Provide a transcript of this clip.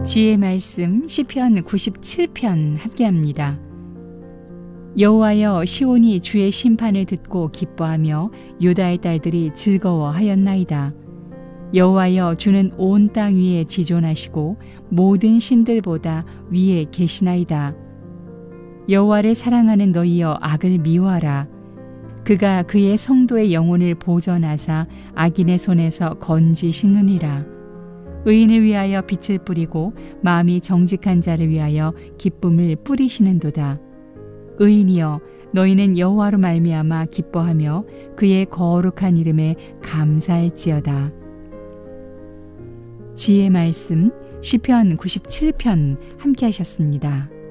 지혜의 말씀 시편 97편 함께합니다. 여호와여, 시온이 주의 심판을 듣고 기뻐하며 유다의 딸들이 즐거워하였나이다. 여호와여, 주는 온 땅 위에 지존하시고 모든 신들보다 위에 계시나이다. 여호와를 사랑하는 너희여, 악을 미워하라. 그가 그의 성도의 영혼을 보전하사 악인의 손에서 건지시느니라. 의인을 위하여 빛을 뿌리고 마음이 정직한 자를 위하여 기쁨을 뿌리시는도다. 의인이여, 너희는 여호와로 말미암아 기뻐하며 그의 거룩한 이름에 감사할지어다. 지혜의 말씀 시편 97편 함께 하셨습니다.